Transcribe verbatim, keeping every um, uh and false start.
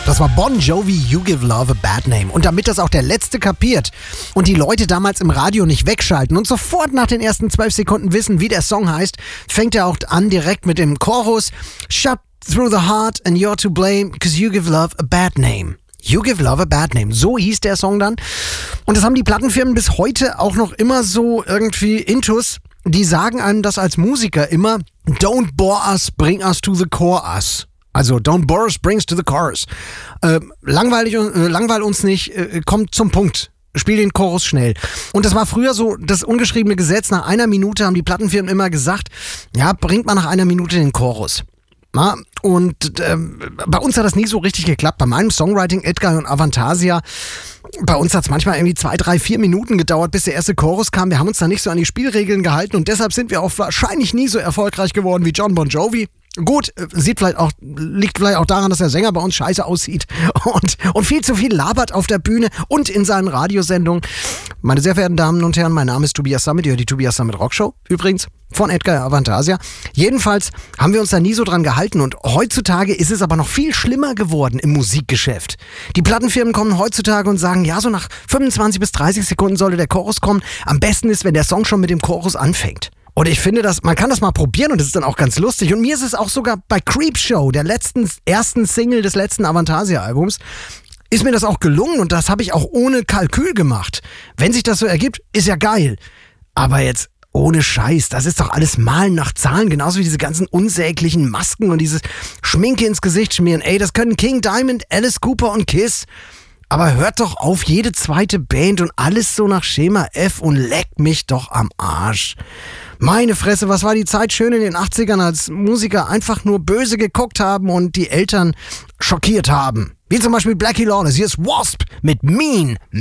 Das war Bon Jovi, You Give Love a Bad Name. Und damit das auch der Letzte kapiert und die Leute damals im Radio nicht wegschalten und sofort nach den ersten zwölf Sekunden wissen, wie der Song heißt, fängt er auch an direkt mit dem Chorus. Shut through the heart and you're to blame, cause you give love a bad name. You Give Love a Bad Name. So hieß der Song dann. Und das haben die Plattenfirmen bis heute auch noch immer so irgendwie intus. Die sagen einem das als Musiker immer, don't bore us, bring us to the core us. Also, don't bore us, bring us to the chorus. Äh, langweilig, äh, langweil uns nicht, äh, kommt zum Punkt. Spiel den Chorus schnell. Und das war früher so das ungeschriebene Gesetz. Nach einer Minute haben die Plattenfirmen immer gesagt, ja, bringt mal nach einer Minute den Chorus. Na, und äh, bei uns hat das nie so richtig geklappt. Bei meinem Songwriting, Edguy und Avantasia, bei uns hat es manchmal irgendwie zwei, drei, vier Minuten gedauert, bis der erste Chorus kam. Wir haben uns da nicht so an die Spielregeln gehalten und deshalb sind wir auch wahrscheinlich nie so erfolgreich geworden wie John Bon Jovi. Gut, sieht vielleicht auch, liegt vielleicht auch daran, dass der Sänger bei uns scheiße aussieht und, und viel zu viel labert auf der Bühne und in seinen Radiosendungen. Meine sehr verehrten Damen und Herren, mein Name ist Tobias Sammet, ihr hört die Tobias Sammet Rockshow, übrigens von Edguy Avantasia. Jedenfalls haben wir uns da nie so dran gehalten und heutzutage ist es aber noch viel schlimmer geworden im Musikgeschäft. Die Plattenfirmen kommen heutzutage und sagen, ja, so nach fünfundzwanzig bis dreißig Sekunden sollte der Chorus kommen. Am besten ist, wenn der Song schon mit dem Chorus anfängt. Und ich finde, dass man kann das mal probieren und das ist dann auch ganz lustig. Und mir ist es auch sogar bei Creepshow, der letzten, ersten Single des letzten Avantasia-Albums, ist mir das auch gelungen und das habe ich auch ohne Kalkül gemacht. Wenn sich das so ergibt, ist ja geil. Aber jetzt ohne Scheiß, das ist doch alles Malen nach Zahlen, genauso wie diese ganzen unsäglichen Masken und dieses Schminke ins Gesicht schmieren. Ey, das können King Diamond, Alice Cooper und Kiss. Aber hört doch auf, jede zweite Band und alles so nach Schema F und leckt mich doch am Arsch. Meine Fresse, was war die Zeit schön in den achtzigern, als Musiker einfach nur böse geguckt haben und die Eltern schockiert haben. Wie zum Beispiel Blackie Lawless, hier ist Wasp mit Mean.